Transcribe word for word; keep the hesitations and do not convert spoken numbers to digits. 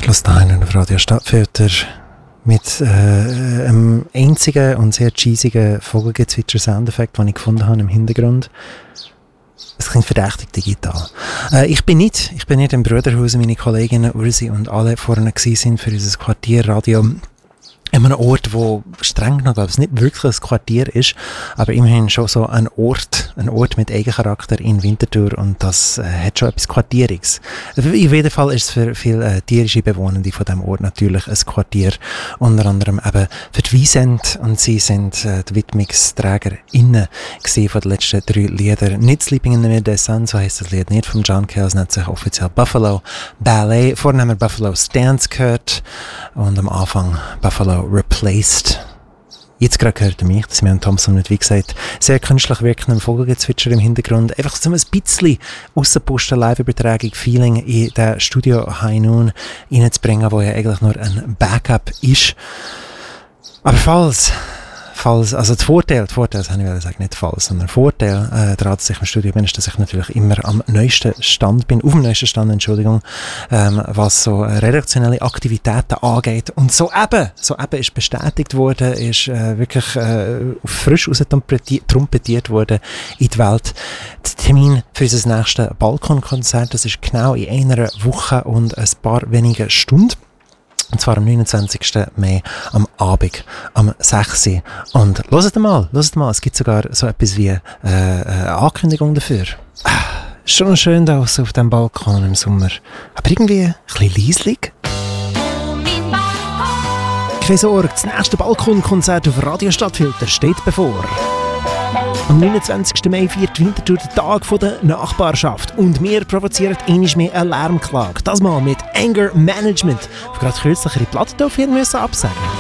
Schluss dahin auf Radio Stadtfilter mit äh, einem einzigen und sehr cheesigen Vogelgezwitscher-Soundeffekt, den ich gefunden habe im Hintergrund. Es klingt verdächtig digital. Äh, ich bin nicht, ich bin nicht im Brüderhaus, meine Kolleginnen Ursi und alle vorne gewesen sind für unser Quartierradio. An einem Ort, wo streng genommen, glaube ich, nicht wirklich ein Quartier ist, aber immerhin schon so ein Ort, ein Ort mit Eigencharakter in Winterthur, und das äh, hat schon etwas Quartieriges. In jedem Fall ist es für viele äh, tierische Bewohnende von diesem Ort natürlich ein Quartier, unter anderem eben für die Wiesent, und sie sind äh, die WidmungsträgerInnen gewesen von den letzten drei Liedern. Nicht Sleeping in the Midday Sun, so heisst das Lied nicht, vom John Cale, es nennt sich offiziell Buffalo Ballet. Vorhin haben wir Buffalo Stance gehört und am Anfang Buffalo Replaced. Jetzt gerade gehört ihr mich, das wir Thompson nicht, wie gesagt, sehr künstlich wirkenden Vogelgezwitscher im Hintergrund. Einfach so ein bisschen rausgepusten Live-Übertragung, Feeling in das Studio High Noon reinzubringen, wo ja eigentlich nur ein Backup ist. Aber falls, falls, also der Vorteil, der Vorteil, das habe ich sagen, nicht falls, sondern der Vorteil äh, daran, dass ich im Studio bin, ist, dass ich natürlich immer am neuesten Stand bin, auf dem neuesten Stand, Entschuldigung, ähm, was so redaktionelle Aktivitäten angeht. Und so eben, so eben ist bestätigt worden, ist äh, wirklich äh, frisch raustrompetiert worden in die Welt. Der Termin für unser nächstes Balkonkonzert, das ist genau in einer Woche und ein paar wenige Stunden. Und zwar am neunundzwanzigsten Mai am Abend, am sechs Uhr. Und hört mal, hört mal, es gibt sogar so etwas wie äh, eine Ankündigung dafür. Ah, schon schön da auf dem Balkon im Sommer. Aber irgendwie ein bisschen leislich. Keine Sorge, das nächste Balkonkonzert auf Radio Stadtfilter steht bevor. Am neunundzwanzigsten Mai feiert Winterthur den Tag der Nachbarschaft und wir provozieren einmal mehr eine Lärmklage. Das mal mit Anger Management, die gerade kürzlich ihre Platte absagen mussten.